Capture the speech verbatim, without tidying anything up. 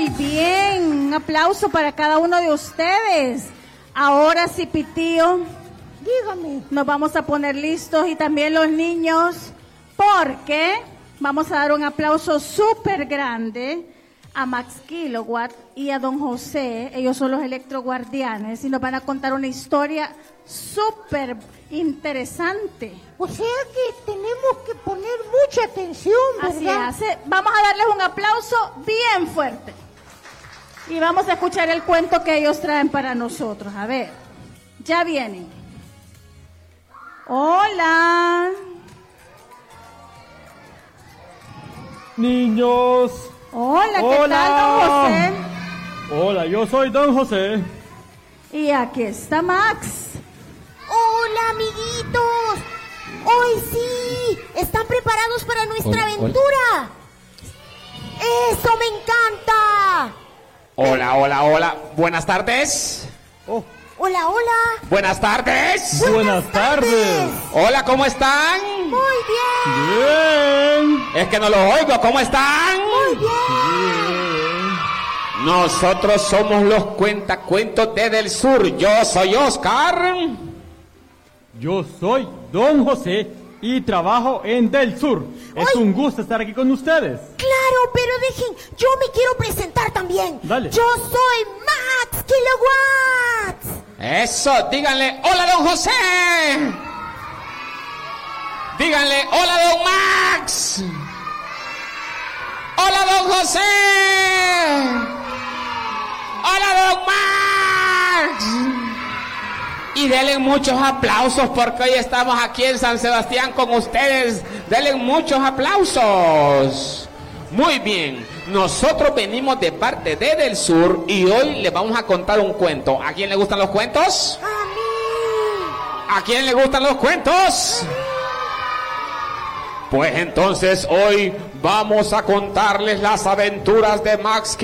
Muy bien, un aplauso para cada uno de ustedes. Ahora sí, Pitío, dígame, nos vamos a poner listos y también los niños, porque vamos a dar un aplauso súper grande a Max Kilowatt y a Don José. Ellos son los electroguardianes y nos van a contar una historia súper interesante. O sea que tenemos que poner mucha atención, ¿verdad? Así es. Vamos a darles un aplauso bien fuerte. Y vamos a escuchar el cuento que ellos traen para nosotros. A ver, ya vienen. Hola. Niños. Hola, ¿qué Hola. tal, Don José? Hola, yo soy Don José. Y aquí está Max. Hola, amiguitos. Hoy sí, ¿están preparados para nuestra Hola, aventura? ¡Eso me encanta! Hola, hola, hola. Buenas tardes. Oh, Hola, hola. Buenas tardes. buenas tardes. Hola, ¿cómo están? Muy bien, Bien. Es que no los oigo. ¿Cómo están? muy bien. Bien. Nosotros somos los cuentacuentos de Del Sur. Yo soy Oscar. Yo soy Don José y trabajo en Del Sur. Es Ay. un gusto estar aquí con ustedes. Claro, pero dejen, yo me quiero presentar también. Dale. Yo soy Max Kilowatts. Eso, díganle, hola, Don José. Díganle, hola, Don Max. Hola, Don José. Hola, Don Max. Y denle muchos aplausos porque hoy estamos aquí en San Sebastián con ustedes. Denle muchos aplausos. Muy bien, nosotros venimos de parte de Del Sur y hoy les vamos a contar un cuento. ¿A quién le gustan los cuentos? A mí. ¿A quién le gustan los cuentos? Pues entonces hoy vamos a contarles las aventuras de Max